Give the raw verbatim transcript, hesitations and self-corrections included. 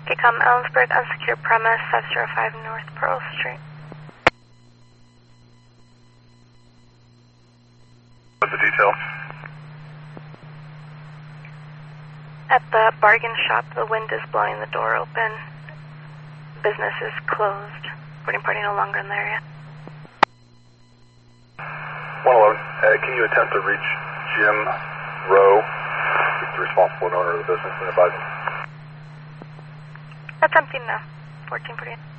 Kicom Ellensburg, unsecure premise, five oh five North Pearl Street. What's the detail? At the bargain shop, the wind is blowing the door open. Business is closed. Boarding party no longer in the area. one eleven, uh, can you attempt to reach Jim Rowe, who's the responsible owner of the business, and advise him? Attempting now. fourteen forty-eight.